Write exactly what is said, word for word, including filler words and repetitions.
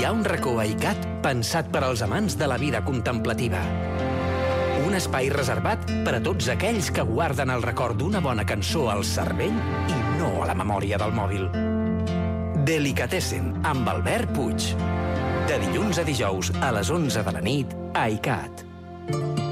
hi ha un racó a ICAT pensat per als amants de la vida contemplativa. Un espai reservat per a tots aquells que guarden el record d'una bona cançó al cervell i no a la memòria del mòbil. Delicatessen, amb Albert Puig. De dilluns a dijous, a les onze de la nit, a ICAT.